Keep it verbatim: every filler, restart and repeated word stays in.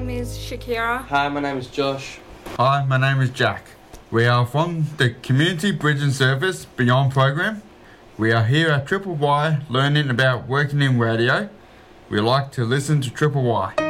name is Shakira. Hi, my name is Josh. Hi, my name is Jack. We are from the Community Bridge and Service Beyond program. We are here at Triple Y learning about working in radio. We like to listen to Triple Y.